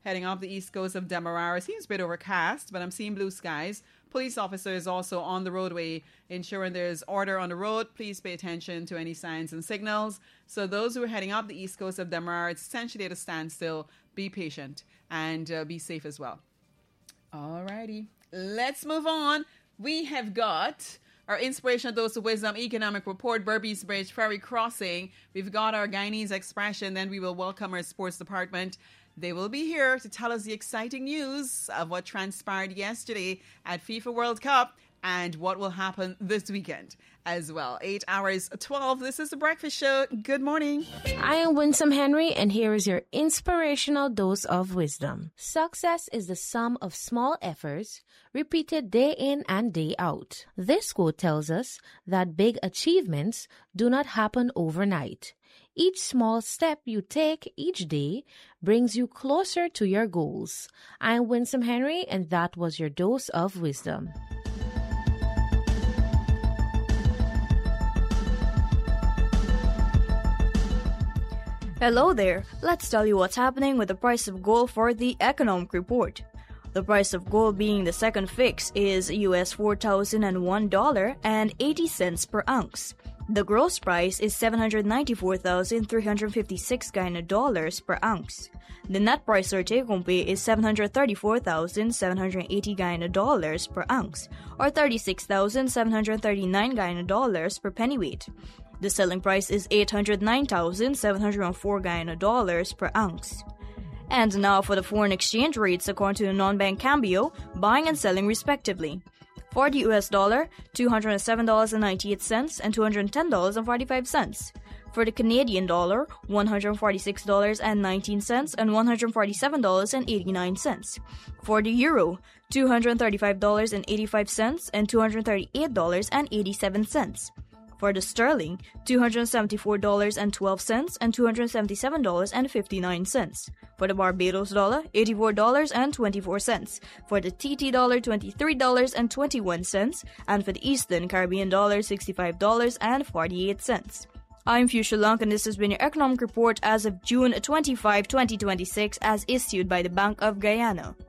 heading off the east coast of Demerara. Seems a bit overcast, but I'm seeing blue skies. Police officers also on the roadway ensuring there's order on the road. Please pay attention to any signs and signals. So those who are heading up the east coast of Demerara, it's essentially at a standstill. Be patient and be safe as well. Alrighty, let's move on. We have got our Inspirational Dose of Wisdom Economic Report, Berbice Bridge Ferry Crossing. We've got our Guyanese Expression. Then we will welcome our sports department. They will be here to tell us the exciting news of what transpired yesterday at FIFA World Cup and what will happen this weekend as well. 8 hours 12. This is The Breakfast Show. Good morning. I am Winsome Henry, and here is your inspirational dose of wisdom. Success is the sum of small efforts repeated day in and day out. This quote tells us that big achievements do not happen overnight. Each small step you take each day brings you closer to your goals. I'm Winsome Henry, and that was your dose of wisdom. Hello there. Let's tell you what's happening with the price of gold for the Economic Report. The price of gold being the second fix is US $4,001.80 per ounce. The gross price is $794,356 Guyana dollars per ounce. The net price or take-home pay is $734,780 Guyana dollars per ounce, or $36,739 Guyana dollars per pennyweight. The selling price is $809,704 Guyana dollars per ounce. And now for the foreign exchange rates according to the non-bank Cambio, buying and selling respectively. For the US dollar, $207.98 and $210.45. For the Canadian dollar, $146.19 and $147.89. For the euro, $235.85 and $238.87. For the sterling, $274.12 and $277.59. For the Barbados dollar, $84.24. For the TT dollar, $23.21. And for the Eastern Caribbean dollar, $65.48. I'm Fuchsia Lunk, and this has been your Economic Report as of June 25, 2026, as issued by the Bank of Guyana.